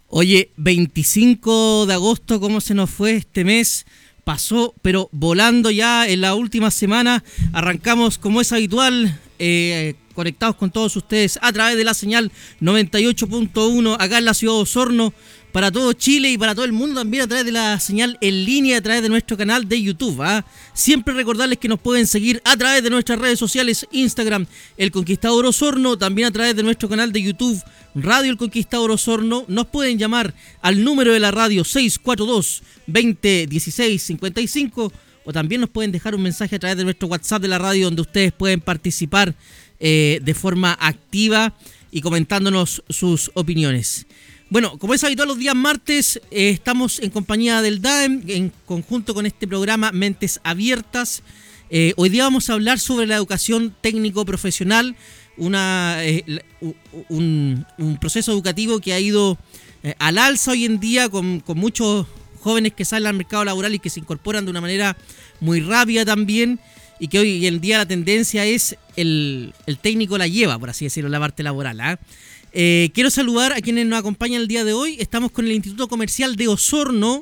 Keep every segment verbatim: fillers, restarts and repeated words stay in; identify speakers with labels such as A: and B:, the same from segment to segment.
A: Oye, veinticinco de agosto, ¿cómo se nos fue este mes? Pasó, pero volando ya en la última semana. Arrancamos, como es habitual, eh, conectados con todos ustedes a través de la señal noventa y ocho punto uno acá en la ciudad de Osorno, para todo Chile y para todo el mundo también a través de la señal en línea, a través de nuestro canal de YouTube. ¿eh? Siempre recordarles que nos pueden seguir a través de nuestras redes sociales, Instagram, El Conquistador Osorno, también a través de nuestro canal de YouTube, Radio El Conquistador Osorno. Nos pueden llamar al número de la radio seis cuatro dos, veinte, dieciséis, cincuenta y cinco, o también nos pueden dejar un mensaje a través de nuestro WhatsApp de la radio, donde ustedes pueden participar eh, de forma activa y comentándonos sus opiniones. Bueno, como es habitual los días martes, eh, estamos en compañía del D A E M, en conjunto con este programa Mentes Abiertas. Eh, hoy día vamos a hablar sobre la educación técnico-profesional, una, eh, un, un proceso educativo que ha ido eh, al alza hoy en día, con, con muchos jóvenes que salen al mercado laboral y que se incorporan de una manera muy rápida también, y que hoy en día la tendencia es el, el técnico la lleva, por así decirlo, la parte laboral, ¿eh? Eh, quiero saludar a quienes nos acompañan el día de hoy. Estamos con el Instituto Comercial de Osorno,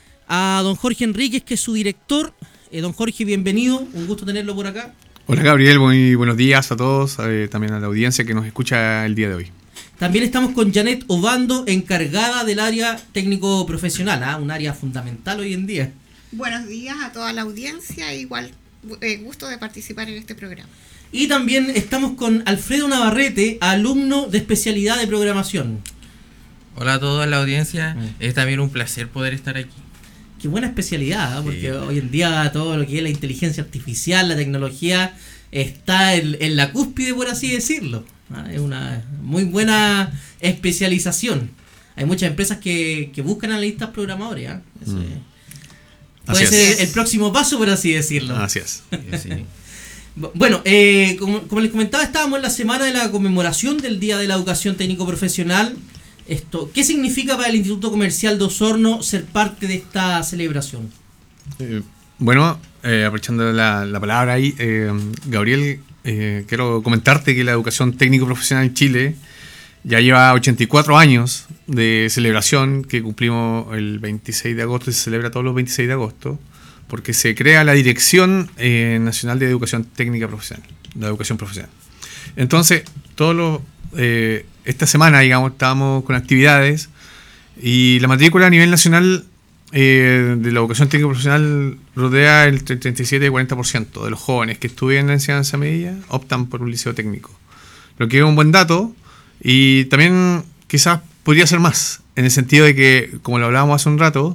A: a don Jorge Enríquez, que es su director. Eh, don Jorge, bienvenido, un gusto tenerlo por acá.
B: Hola Gabriel, muy buenos días a todos, eh, también a la audiencia que nos escucha el día de hoy.
A: También estamos con Janet Obando, encargada del área técnico-profesional, ¿eh? Un área fundamental hoy en día.
C: Buenos días a toda la audiencia, igual eh, gusto de participar en este programa.
A: Y también estamos con Alfredo Navarrete, alumno de especialidad de programación.
D: Hola a toda la audiencia, mm. es también un placer poder estar aquí.
A: Qué buena especialidad, ¿eh? Porque sí, hoy en día todo lo que es la inteligencia artificial, la tecnología, está en, en la cúspide, por así decirlo. ¿eh? Es una muy buena especialización. Hay muchas empresas que, que buscan analistas programadores. ¿eh? Eso mm. es, puede
B: así
A: ser
B: es.
A: el próximo paso, por así decirlo.
B: Así es.
D: Sí.
A: Bueno, eh, como, como les comentaba, estábamos en la semana de la conmemoración del Día de la Educación Técnico-Profesional. Esto, ¿qué significa para el Instituto Comercial de Osorno ser parte de esta celebración?
B: Eh, bueno, eh, aprovechando la, la palabra ahí, eh, Gabriel, eh, quiero comentarte que la educación técnico-profesional en Chile ya lleva ochenta y cuatro años de celebración, que cumplimos el veintiséis de agosto y se celebra todos los veintiséis de agosto. Porque se crea la Dirección eh, Nacional de Educación Técnica Profesional, de Educación Profesional. Entonces, todos los, eh, esta semana, digamos, estábamos con actividades y la matrícula a nivel nacional eh, de la educación técnica profesional rodea el treinta y siete a cuarenta por ciento de los jóvenes que estudian la enseñanza media optan por un liceo técnico. Lo que es un buen dato y también quizás podría ser más, en el sentido de que, como lo hablábamos hace un rato,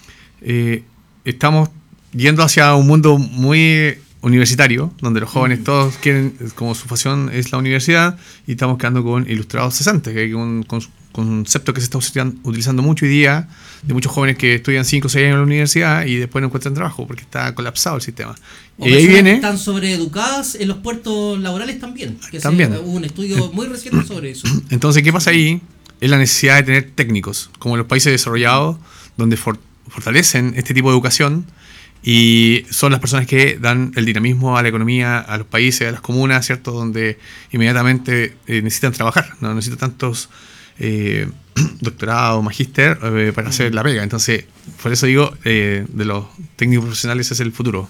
B: eh, estamos yendo hacia un mundo muy universitario, donde los jóvenes todos quieren, como su pasión es la universidad, y estamos quedando con ilustrados cesantes, que es un concepto que se está utilizando mucho hoy día, de muchos jóvenes que estudian cinco o seis años en la universidad y después no encuentran trabajo, porque está colapsado el sistema.
A: O
B: y ahí viene,
A: están sobreeducadas en los puertos laborales también, que
B: también.
A: Se, hubo un estudio muy reciente sobre eso.
B: Entonces, ¿qué pasa ahí? Es la necesidad de tener técnicos, como en los países desarrollados, donde for- fortalecen este tipo de educación, y son las personas que dan el dinamismo a la economía, a los países, a las comunas, ¿cierto? Donde inmediatamente eh, necesitan trabajar, no necesitan tantos eh, doctorados, magíster eh, para hacer la pega. Entonces, por eso digo, eh, de los técnicos profesionales es el futuro.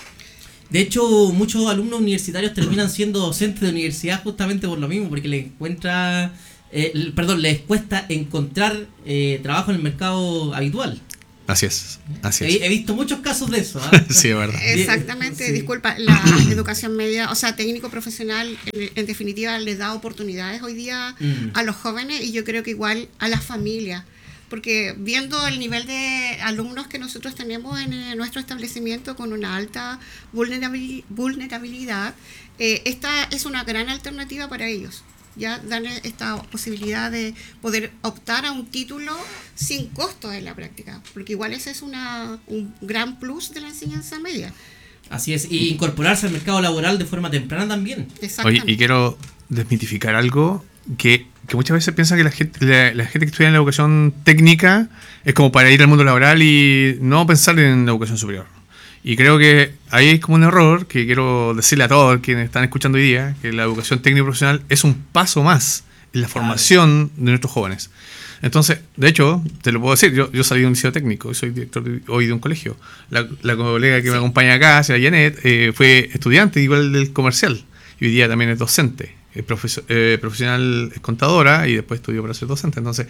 A: De hecho, muchos alumnos universitarios terminan siendo docentes de universidad justamente por lo mismo, porque les encuentra, eh, perdón, les cuesta encontrar eh, trabajo en el mercado habitual.
B: Así es, así es.
A: He, he visto muchos casos de eso. ¿eh?
B: Sí, es verdad.
C: Exactamente,
A: sí.
C: Disculpa, la educación media, o sea, técnico profesional, en, en definitiva, les da oportunidades hoy día mm. a los jóvenes y yo creo que igual a las familias. Porque viendo el nivel de alumnos que nosotros tenemos en, en nuestro establecimiento con una alta vulnerabil, vulnerabilidad, eh, esta es una gran alternativa para ellos. Ya dan esta posibilidad de poder optar a un título sin costo en la práctica, porque igual ese es una, un gran plus de la enseñanza media.
A: Así es, y incorporarse al mercado laboral de forma temprana también.
B: Oye, y quiero desmitificar algo que, que muchas veces piensa que la gente, la, la gente que estudia en la educación técnica es como para ir al mundo laboral y no pensar en la educación superior. Y creo que ahí es como un error que quiero decirle a todos quienes están escuchando hoy día, que la educación técnico profesional es un paso más en la formación de nuestros jóvenes. Entonces, de hecho, te lo puedo decir, yo, yo salí de un liceo técnico, soy director de, hoy de un colegio. La, la colega que sí. me acompaña acá, la Janet, eh, fue estudiante igual del comercial. Y hoy día también es docente, es profesor, eh, profesional, es contadora y después estudió para ser docente. Entonces,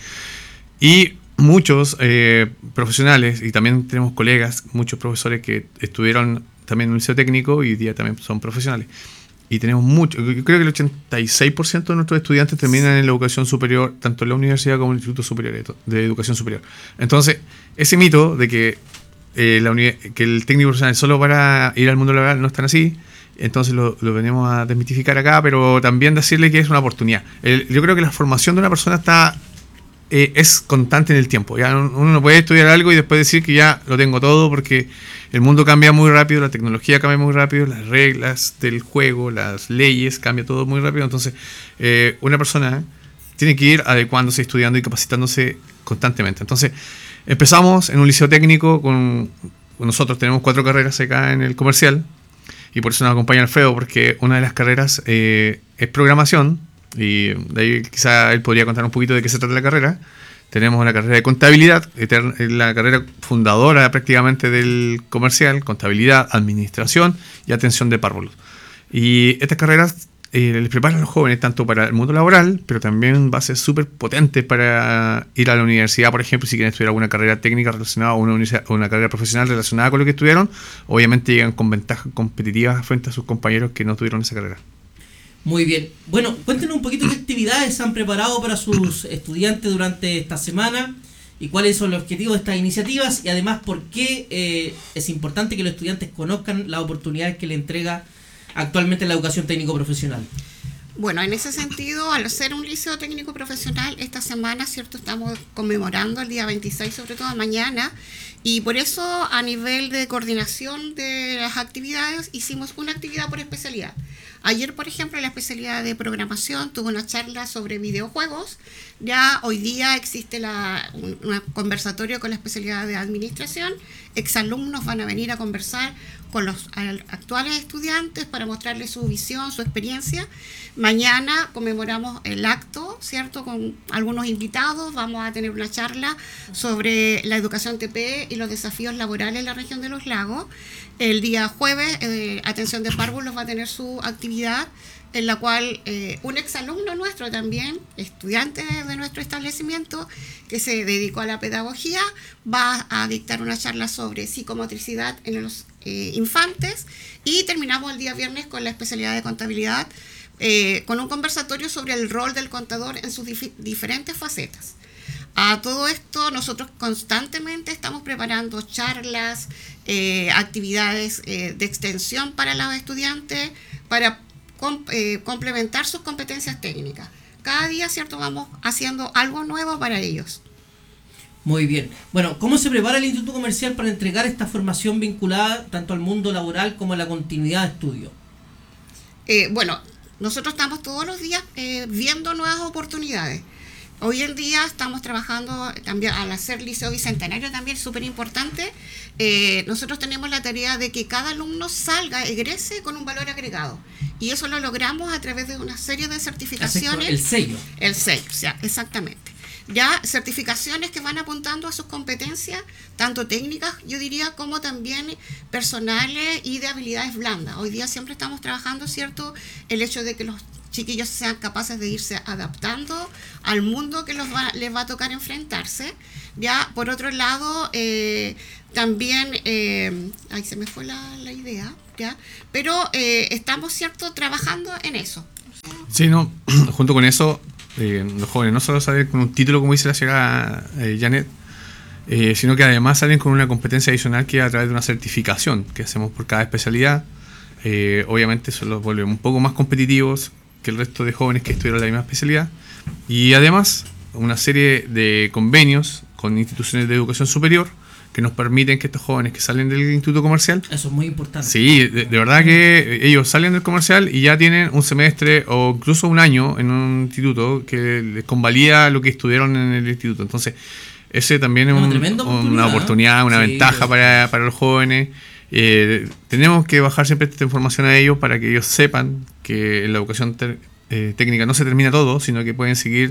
B: y muchos eh, profesionales, y también tenemos colegas, muchos profesores que estuvieron también en un liceo técnico y hoy día también son profesionales. Y tenemos mucho, yo creo que el ochenta y seis por ciento de nuestros estudiantes terminan en la educación superior, tanto en la universidad como en el Instituto Superior de Educación Superior. Entonces, ese mito de que, eh, la que el técnico profesional es solo para ir al mundo laboral no es tan así, entonces lo, lo venimos a desmitificar acá, pero también decirle que es una oportunidad. El, yo creo que la formación de una persona está eh, es constante en el tiempo. Ya uno no puede estudiar algo y después decir que ya lo tengo todo, porque el mundo cambia muy rápido, la tecnología cambia muy rápido, las reglas del juego, las leyes, cambia todo muy rápido. Entonces, eh, una persona tiene que ir adecuándose, estudiando y capacitándose constantemente. Entonces, empezamos en un liceo técnico, con nosotros tenemos cuatro carreras acá en el comercial, y por eso nos acompaña Alfredo, porque una de las carreras eh, es programación, y de ahí quizá él podría contar un poquito de qué se trata la carrera. Tenemos la carrera de contabilidad, la carrera fundadora prácticamente del comercial, contabilidad, administración y atención de párvulos. Y estas carreras eh, les preparan a los jóvenes tanto para el mundo laboral, pero también bases súper potentes para ir a la universidad, por ejemplo, si quieren estudiar alguna carrera técnica relacionada a una, universidad, o una carrera profesional relacionada con lo que estudiaron, obviamente llegan con ventajas competitivas frente a sus compañeros que no tuvieron esa carrera.
A: Muy bien. Bueno, cuéntenos un poquito qué actividades han preparado para sus estudiantes durante esta semana y cuáles son los objetivos de estas iniciativas, y además por qué eh, es importante que los estudiantes conozcan las oportunidades que le entrega actualmente la educación técnico profesional.
C: Bueno, en ese sentido, al ser un liceo técnico profesional, esta semana, cierto, estamos conmemorando el día veintiséis, sobre todo mañana, y por eso a nivel de coordinación de las actividades hicimos una actividad por especialidad. Ayer, por ejemplo, la especialidad de programación tuvo una charla sobre videojuegos. Ya hoy día existe la, un, un conversatorio con la especialidad de administración. Exalumnos van a venir a conversar con los actuales estudiantes para mostrarles su visión, su experiencia. Mañana conmemoramos el acto, ¿cierto? Con algunos invitados. Vamos a tener una charla sobre la educación T P y los desafíos laborales en la región de los lagos. El día jueves, eh, Atención de Párvulos va a tener su actividad, en la cual eh, un exalumno nuestro también, estudiante de nuestro establecimiento, que se dedicó a la pedagogía, va a dictar una charla sobre psicomotricidad en los eh, infantes, y terminamos el día viernes con la especialidad de contabilidad, eh, con un conversatorio sobre el rol del contador en sus dif- diferentes facetas. A todo esto, nosotros constantemente estamos preparando charlas, eh, actividades eh, de extensión para los estudiantes, para com- eh, complementar sus competencias técnicas. Cada día, ¿cierto?, vamos haciendo algo nuevo para ellos.
A: Muy bien. Bueno, ¿cómo se prepara el Instituto Comercial para entregar esta formación vinculada tanto al mundo laboral como a la continuidad de estudio?
C: Eh, bueno, nosotros estamos todos los días eh, viendo nuevas oportunidades. Hoy en día estamos trabajando también al hacer Liceo Bicentenario, también súper importante. Eh, nosotros tenemos la tarea de que cada alumno salga, egrese con un valor agregado. Y eso lo logramos a través de una serie de certificaciones.
A: El sello.
C: El sello, o sea, exactamente. Ya certificaciones que van apuntando a sus competencias, tanto técnicas, yo diría, como también personales y de habilidades blandas. Hoy día siempre estamos trabajando, ¿cierto?, el hecho de que los chiquillos sean capaces de irse adaptando al mundo que los va, les va a tocar enfrentarse. Ya, por otro lado, eh, también, eh, ahí se me fue la, la idea, ya, pero eh, estamos, ¿cierto?, trabajando en eso.
B: Sí, no, junto con eso, eh, los jóvenes no solo salen con un título, como dice la señora eh, Janet, eh, sino que además salen con una competencia adicional que es a través de una certificación que hacemos por cada especialidad. Eh, obviamente eso los vuelve un poco más competitivos que el resto de jóvenes que estudiaron la misma especialidad, y además una serie de convenios con instituciones de educación superior que nos permiten que estos jóvenes que salen del Instituto Comercial,
A: eso es muy importante.
B: Sí, de, de verdad que ellos salen del comercial y ya tienen un semestre o incluso un año en un instituto que les convalida lo que estudiaron en el instituto. Entonces ese también es
A: una,
B: un,
A: oportunidad,
B: una oportunidad, una sí, ventaja para, para los jóvenes. Eh, tenemos que bajar siempre esta información a ellos para que ellos sepan que en la educación ter, eh, técnica no se termina todo, sino que pueden seguir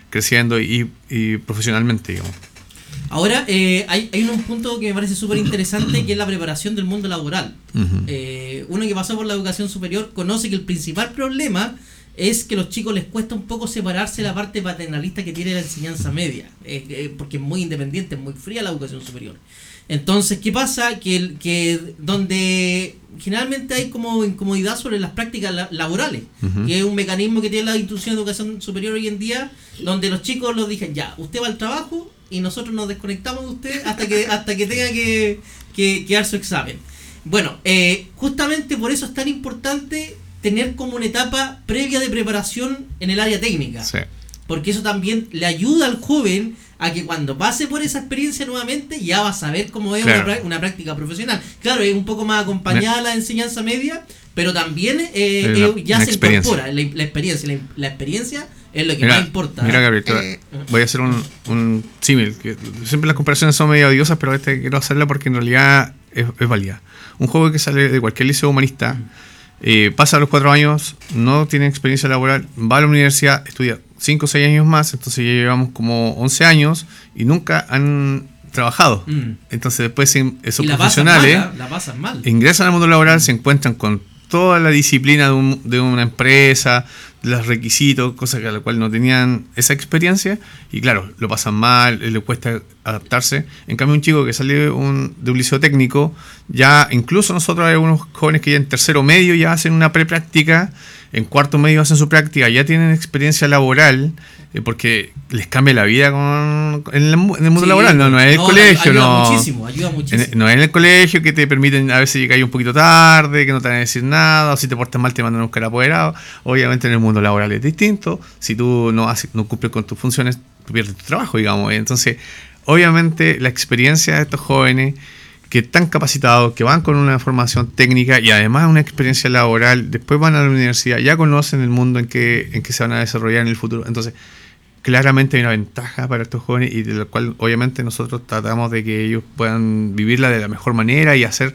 B: creciendo y, y profesionalmente, digamos.
A: Ahora, eh, hay, hay un punto que me parece súper interesante, que es la preparación del mundo laboral. Uh-huh. Eh, uno que pasó por la educación superior conoce que el principal problema es que a los chicos les cuesta un poco separarse de la parte paternalista que tiene la enseñanza media, eh, eh, porque es muy independiente, es muy fría la educación superior. Entonces, ¿qué pasa? Que, que donde generalmente hay como incomodidad sobre las prácticas la, laborales, uh-huh. que es un mecanismo que tiene la institución de educación superior hoy en día, donde los chicos los dicen, ya, usted va al trabajo y nosotros nos desconectamos de usted hasta que hasta que tenga que, que, que dar su examen. Bueno, eh, justamente por eso es tan importante tener como una etapa previa de preparación en el área técnica. Sí. Porque eso también le ayuda al joven a que cuando pase por esa experiencia nuevamente ya va a saber cómo es claro. una, una práctica profesional. Claro, es un poco más acompañada Me... la enseñanza media, pero también eh, una, eh, ya se incorpora la, la experiencia. La, la experiencia es lo que mira, más importa.
B: Mira, Gabriel, eh, voy a hacer un, un símil. Siempre las comparaciones son medio odiosas, pero este quiero hacerla porque en realidad es, es válida. Un joven que sale de cualquier liceo humanista, eh, pasa los cuatro años, no tiene experiencia laboral, va a la universidad, estudia cinco o seis años más, entonces ya llevamos como once años y nunca han trabajado. Mm. Entonces después esos
A: la
B: profesionales
A: pasan mal, la, la pasan mal.
B: ingresan al mundo laboral, se encuentran con toda la disciplina de, un, de una empresa, los requisitos, cosas que a la cual no tenían esa experiencia, y claro, lo pasan mal, le cuesta adaptarse. En cambio, un chico que sale de un, de un liceo técnico, ya incluso nosotros hay algunos jóvenes que ya en tercero medio ya hacen una prepráctica, en cuarto medio hacen su práctica, ya tienen experiencia laboral, eh, porque les cambia la vida con, en, el, en el mundo sí, laboral, no, no es el no, colegio,
A: ayuda
B: no,
A: muchísimo, ayuda muchísimo.
B: En, no es en el colegio que te permiten a veces llegar un poquito tarde, que no te van a decir nada, o si te portas mal te mandan a buscar apoderado. Obviamente en el mundo laboral es distinto, si tú no, haces, no cumples con tus funciones, tú pierdes tu trabajo, digamos. Entonces, obviamente la experiencia de estos jóvenes que están capacitados, que van con una formación técnica y además una experiencia laboral, después van a la universidad, ya conocen el mundo en que, en que se van a desarrollar en el futuro. Entonces, claramente hay una ventaja para estos jóvenes y de la cual obviamente nosotros tratamos de que ellos puedan vivirla de la mejor manera y hacer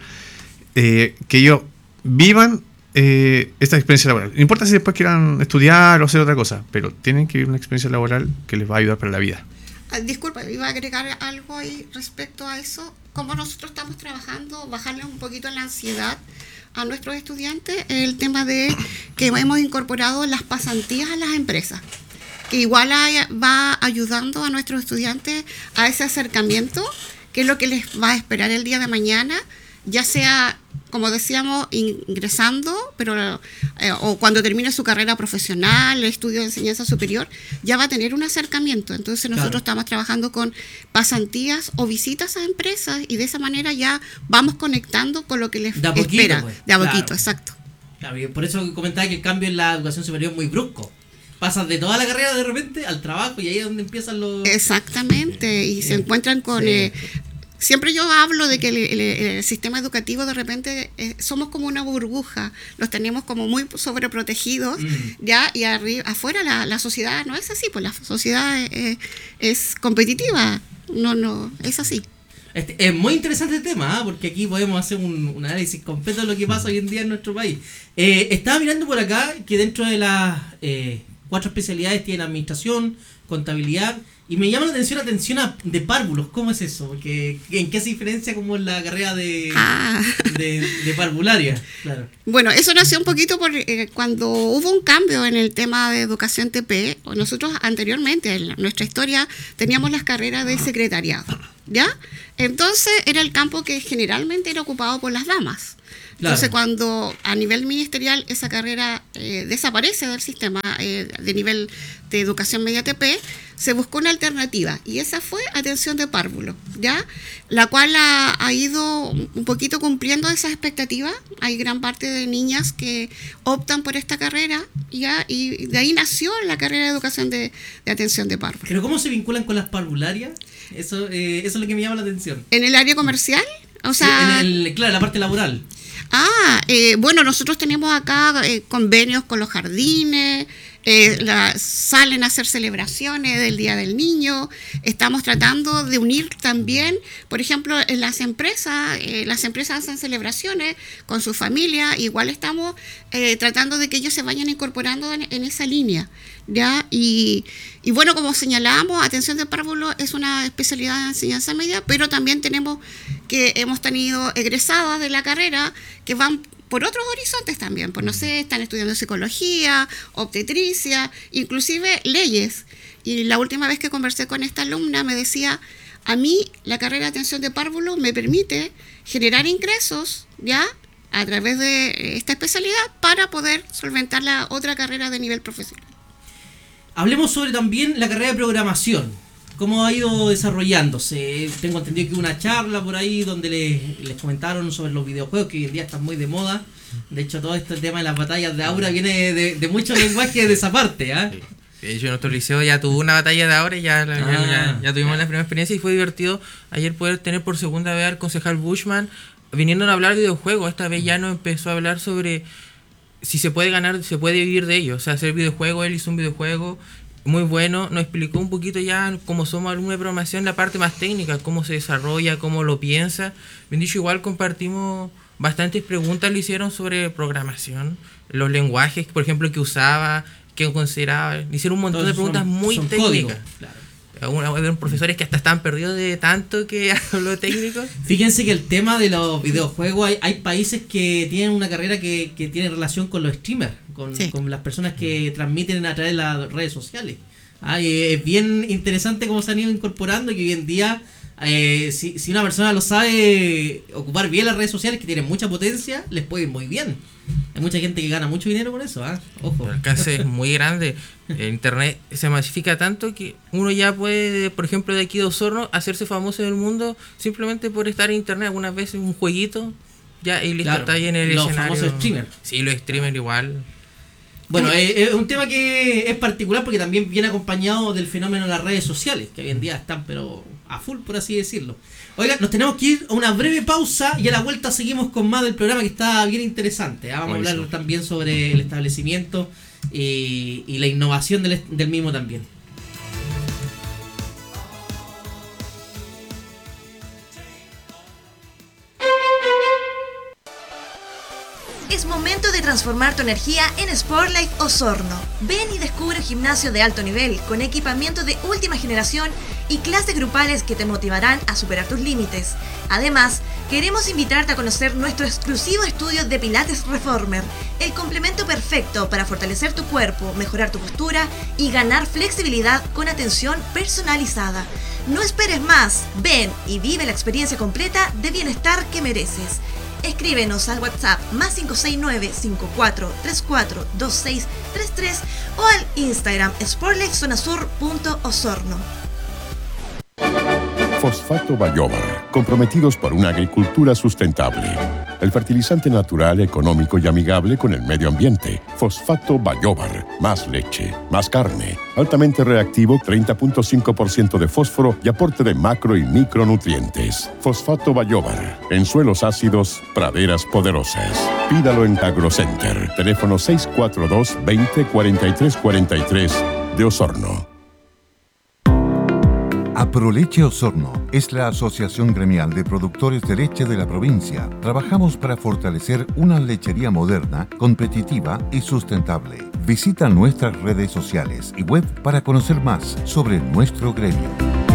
B: eh, que ellos vivan eh, esta experiencia laboral. No importa si después quieran estudiar o hacer otra cosa, pero tienen que vivir una experiencia laboral que les va a ayudar para la vida.
C: Disculpa, iba a agregar algo ahí respecto a eso. Como nosotros estamos trabajando, bajarle un poquito la ansiedad a nuestros estudiantes, el tema de que hemos incorporado las pasantías a las empresas, que igual hay, va ayudando a nuestros estudiantes a ese acercamiento, que es lo que les va a esperar el día de mañana, ya sea, como decíamos, ingresando, pero eh, o cuando termine su carrera profesional, el estudio de enseñanza superior, ya va a tener un acercamiento. Entonces nosotros claro. estamos trabajando con pasantías o visitas a empresas y de esa manera ya vamos conectando con lo que les
A: de a poquito,
C: espera.
A: Pues.
C: De a poquito,
A: claro.
C: exacto.
A: Claro, por eso comentaba que el cambio en la educación superior es muy brusco. Pasas de toda la carrera de repente al trabajo y ahí es donde empiezan los...
C: Exactamente, y sí. se encuentran con... Sí. Eh, siempre yo hablo de que el, el, el sistema educativo de repente eh, somos como una burbuja, los tenemos como muy sobreprotegidos, mm. ya, y arriba, afuera la, la sociedad no es así, pues la sociedad eh, es competitiva, no, no, es así.
A: Este, es muy interesante el tema, ¿eh? Porque aquí podemos hacer un, un análisis completo de lo que pasa hoy en día en nuestro país. Eh, estaba mirando por acá que dentro de las eh, cuatro especialidades tienen administración, contabilidad, y me llama la atención la atención a, de párvulos. ¿Cómo es eso? Porque, ¿en qué se diferencia como en la carrera de, ah. de, de parvularia? Claro.
C: Bueno, eso nació un poquito por eh, cuando hubo un cambio en el tema de educación T P. Nosotros anteriormente, en nuestra historia, teníamos las carreras de secretariado, ¿ya? Entonces era el campo que generalmente era ocupado por las damas. Entonces, claro. cuando a nivel ministerial esa carrera eh, desaparece del sistema eh, de nivel de educación media T P, se buscó una alternativa y esa fue atención de párvulo, ¿ya? La cual ha, ha ido un poquito cumpliendo esas expectativas. Hay gran parte de niñas que optan por esta carrera, ¿ya? Y de ahí nació la carrera de educación de, de atención de párvulo.
A: ¿Pero cómo se vinculan con las parvularias? Eso, eh, eso es lo que me llama la atención.
C: ¿En el área comercial? O sea,
A: sí, en el, claro, la parte laboral.
C: Ah, eh, bueno, nosotros tenemos acá eh, convenios con los jardines, eh, la, salen a hacer celebraciones del Día del Niño. Estamos tratando de unir también, por ejemplo, en las empresas, eh, las empresas hacen celebraciones con su familia, igual estamos eh, tratando de que ellos se vayan incorporando en, en esa línea, ¿ya? Y, y bueno, como señalamos, atención de párvulo es una especialidad de enseñanza media, pero también tenemos que hemos tenido egresadas de la carrera que van por otros horizontes también, pues no sé, están estudiando psicología, obstetricia, inclusive leyes. Y la última vez que conversé con esta alumna me decía, a mí la carrera de atención de párvulo me permite generar ingresos, ¿ya?, a través de esta especialidad para poder solventar la otra carrera de nivel profesional.
A: Hablemos sobre también la carrera de programación. ¿Cómo ha ido desarrollándose? Tengo entendido que hubo una charla por ahí donde les, les comentaron sobre los videojuegos que hoy en día están muy de moda. De hecho, todo este tema de las batallas de aura viene de, de mucho lenguaje de esa parte, ¿eh?
D: Sí. De hecho, nuestro liceo ya tuvo una batalla de aura y ya, ah, ya, ya, ya tuvimos ya. la primera experiencia y fue divertido ayer poder tener por segunda vez al concejal Bushman viniendo a hablar de videojuegos. Esta vez ya nos empezó a hablar sobre si se puede ganar, se puede vivir de ello. O sea, hacer videojuegos, él hizo un videojuego muy bueno, nos explicó un poquito ya cómo somos alumnos de programación, la parte más técnica, cómo se desarrolla, cómo lo piensa. Bien dicho, igual compartimos bastantes preguntas, le hicieron sobre programación, los lenguajes, por ejemplo, que usaba, que consideraba. Le hicieron un montón Entonces de preguntas son, muy son técnicas. Códigos, claro. Hubo profesores que hasta estaban perdidos de tanto que habló técnico.
A: Fíjense que el tema de los videojuegos, hay, hay países que tienen una carrera que, que tiene relación con los streamers, con, sí. con las personas que transmiten a través de las redes sociales. Ah, es bien interesante cómo se han ido incorporando y que hoy en día, eh, si, si una persona lo sabe ocupar bien las redes sociales, que tienen mucha potencia, les puede ir muy bien. Hay mucha gente que gana mucho dinero con eso, ¿eh? Ojo.
D: El alcance es muy grande. El internet se masifica tanto que uno ya puede, por ejemplo, de aquí de Osorno, hacerse famoso en el mundo simplemente por estar en internet. Algunas veces un jueguito, ya y listo, claro, está ahí en el
A: los
D: escenario. Los
A: famosos streamers.
D: Sí, los streamers igual.
A: Bueno, es, es un tema que es particular porque también viene acompañado del fenómeno de las redes sociales, que hoy en día están pero a full, por así decirlo. Oigan, nos tenemos que ir a una breve pausa y a la vuelta seguimos con más del programa que está bien interesante, ¿eh? Vamos Buenísimo. a hablar también sobre el establecimiento y, y la innovación del, del mismo también.
E: Es momento de transformar tu energía en Sportlife Osorno. Ven y descubre un gimnasio de alto nivel con equipamiento de última generación y clases grupales que te motivarán a superar tus límites. Además, queremos invitarte a conocer nuestro exclusivo estudio de Pilates Reformer, el complemento perfecto para fortalecer tu cuerpo, mejorar tu postura y ganar flexibilidad con atención personalizada. No esperes más, ven y vive la experiencia completa de bienestar que mereces. Escríbenos al WhatsApp más cinco seis nueve, cinco cuatro tres cuatro, dos seis tres tres o al Instagram sportlifezonasur punto osorno.
F: Fosfato Bayobar, comprometidos por una agricultura sustentable. El fertilizante natural, económico y amigable con el medio ambiente. Fosfato Bayobar, más leche, más carne, altamente reactivo, treinta punto cinco por ciento de fósforo y aporte de macro y micronutrientes. Fosfato Bayobar, en suelos ácidos, praderas poderosas. Pídalo en AgroCenter, teléfono seis cuatro dos, veinte, cuarenta y tres cuarenta y tres de Osorno.
G: Aproleche Osorno es la asociación gremial de productores de leche de la provincia. Trabajamos para fortalecer una lechería moderna, competitiva y sustentable. Visita nuestras redes sociales y web para conocer más sobre nuestro gremio.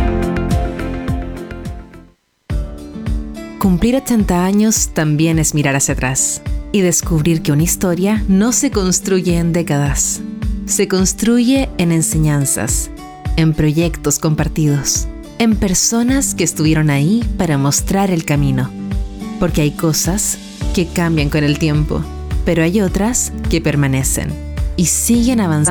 H: Cumplir ochenta años también es mirar hacia atrás y descubrir que una historia no se construye en décadas. Se construye en enseñanzas, en proyectos compartidos, en personas que estuvieron ahí para mostrar el camino. Porque hay cosas que cambian con el tiempo, pero hay otras que permanecen y siguen avanzando.